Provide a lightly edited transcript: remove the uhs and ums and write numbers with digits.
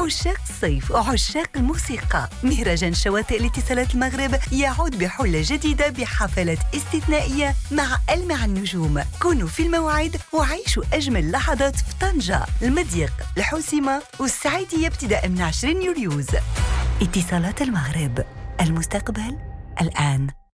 عشاق الصيف وعشاق الموسيقى، مهرجان شواطئ الاتصالات المغرب يعود بحلة جديدة بحفلات استثنائية مع ألمع النجوم. كونوا في الموعد وعيشوا أجمل لحظات في طنجة، المضيق، الحوسمة والسعيدية ابتداء من 20 يوليوز. اتصالات المغرب، المستقبل الآن.